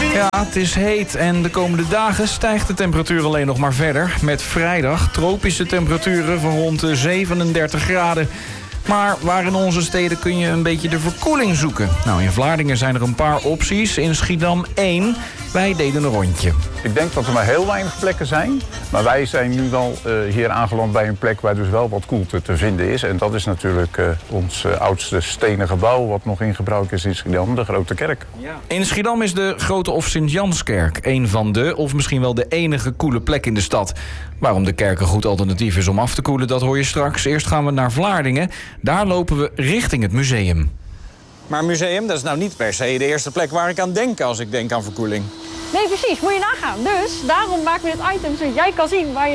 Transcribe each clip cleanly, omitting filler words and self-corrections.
Ja, het is heet en de komende dagen stijgt de temperatuur alleen nog maar verder. Met vrijdag tropische temperaturen van rond de 37 graden. Maar waar in onze steden kun je een beetje de verkoeling zoeken? Nou, in Vlaardingen zijn er een paar opties. In Schiedam 1. Wij deden een rondje. Ik denk dat er maar heel weinig plekken zijn. Maar wij zijn nu wel hier aangeland bij een plek waar dus wel wat koelte te vinden is. En dat is natuurlijk ons oudste stenen gebouw wat nog in gebruik is in Schiedam, de Grote Kerk. Ja. In Schiedam is de Grote of Sint-Janskerk een van de, of misschien wel de enige koele plek in de stad. Waarom de kerk een goed alternatief is om af te koelen, dat hoor je straks. Eerst gaan we naar Vlaardingen. Daar lopen we richting het museum. Maar een museum, dat is nou niet per se de eerste plek waar ik aan denk als ik denk aan verkoeling. Nee, precies. Moet je nagaan. Dus daarom maken we dit item zodat jij kan zien waar je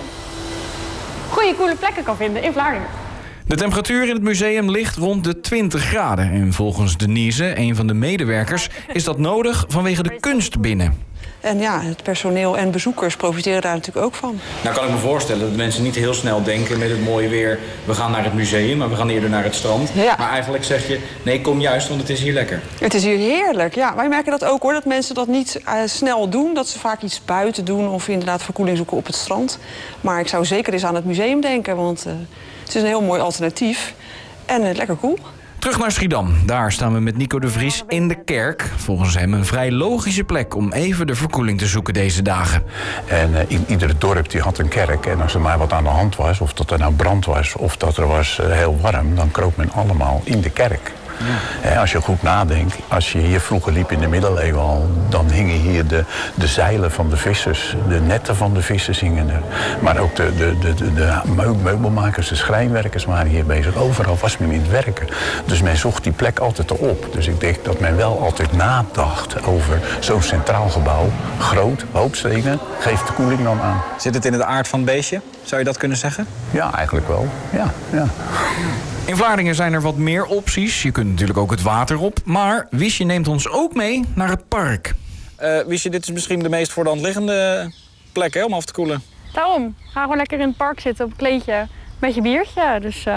goede koele plekken kan vinden in Vlaardingen. De temperatuur in het museum ligt rond de 20 graden. En volgens Denise, een van de medewerkers, is dat nodig vanwege de kunst binnen. En ja, het personeel en bezoekers profiteren daar natuurlijk ook van. Nou kan ik me voorstellen dat mensen niet heel snel denken met het mooie weer, we gaan naar het museum, maar we gaan eerder naar het strand. Ja. Maar eigenlijk zeg je, nee, kom juist, want het is hier lekker. Het is hier heerlijk, ja. Wij merken dat ook hoor, dat mensen dat niet snel doen. Dat ze vaak iets buiten doen of inderdaad verkoeling zoeken op het strand. Maar ik zou zeker eens aan het museum denken, want het is een heel mooi alternatief. En lekker koel. Terug naar Schiedam. Daar staan we met Nico de Vries in de kerk. Volgens hem een vrij logische plek om even de verkoeling te zoeken deze dagen. En in iedere dorp die had een kerk. En als er maar wat aan de hand was, of dat er nou brand was, of dat er was heel warm, dan kroop men allemaal in de kerk. Ja. Als je goed nadenkt, als je hier vroeger liep in de middeleeuwen al, dan hingen hier de zeilen van de vissers, de netten van de vissers hingen er. Maar ook de meubelmakers, de schrijnwerkers waren hier bezig. Overal was men in het werken. Dus men zocht die plek altijd erop. Dus ik denk dat men wel altijd nadacht over zo'n centraal gebouw. Groot, hoopstenen, geeft de koeling dan aan. Zit het in de aard van het beestje? Zou je dat kunnen zeggen? Ja, eigenlijk wel. Ja. In Vlaardingen zijn er wat meer opties. Je kunt natuurlijk ook het water op. Maar Wiesje neemt ons ook mee naar het park. Wiesje, dit is misschien de meest voor de hand liggende plek hè, om af te koelen. Daarom. Ga gewoon lekker in het park zitten op een kleedje met je biertje. Dus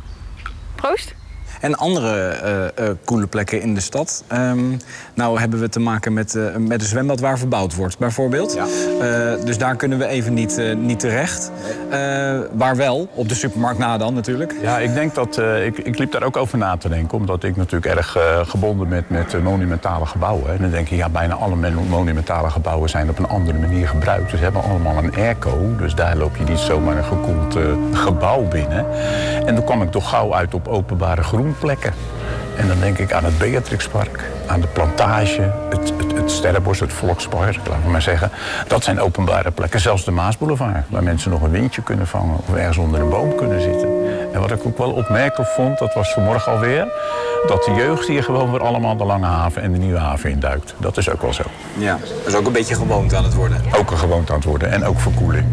proost. En andere koele plekken in de stad. Nou hebben we te maken met een zwembad waar verbouwd wordt, bijvoorbeeld. Ja. Dus daar kunnen we even niet terecht. Waar wel? Op de supermarkt na dan natuurlijk. Ja, ik denk dat... Ik liep daar ook over na te denken. Omdat ik natuurlijk erg gebonden met monumentale gebouwen. En dan denk ik, ja, bijna alle monumentale gebouwen zijn op een andere manier gebruikt. Dus ze hebben allemaal een airco. Dus daar loop je niet zomaar een gekoeld gebouw binnen. En dan kwam ik toch gauw uit op openbare groenplekken. En dan denk ik aan het Beatrixpark, aan de Plantage, het Sterrenbos, het Volkspark, laten we maar zeggen. Dat zijn openbare plekken, zelfs de Maasboulevard, waar mensen nog een windje kunnen vangen of ergens onder een boom kunnen zitten. En wat ik ook wel opmerkelijk vond, dat was vanmorgen alweer, dat de jeugd hier gewoon weer allemaal de Lange Haven en de Nieuwe Haven induikt. Dat is ook wel zo. Ja, dat is ook een beetje gewoonte aan het worden. Ook een gewoonte aan het worden en ook verkoeling.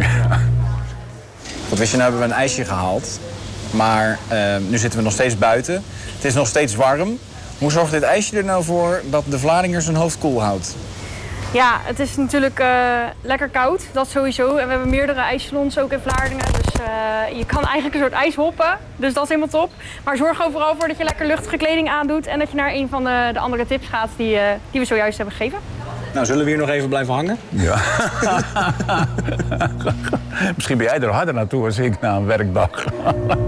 Wat wist je, nou hebben we een ijsje gehaald. Maar nu zitten we nog steeds buiten. Het is nog steeds warm. Hoe zorgt dit ijsje er nou voor dat de Vlaardinger zijn hoofd koel houdt? Ja, het is natuurlijk lekker koud, dat sowieso. En we hebben meerdere ijssalons ook in Vlaardingen. Dus je kan eigenlijk een soort ijs hoppen. Dus dat is helemaal top. Maar zorg er vooral voor dat je lekker luchtige kleding aandoet. En dat je naar een van de andere tips gaat die we zojuist hebben gegeven. Nou, zullen we hier nog even blijven hangen? Ja. Misschien ben jij er harder naartoe als ik na een werkdag.